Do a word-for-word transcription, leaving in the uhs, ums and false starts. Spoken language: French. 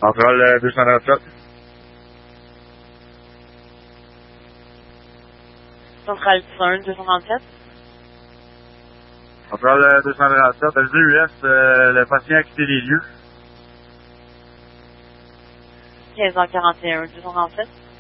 Centrale deux cent trente-sept. Centrale un, deux cent trente-sept. Centrale deux cent trente-sept, L deux U S, euh, le patient a quitté les lieux. quinze heures quarante et un, deux cent trente-sept.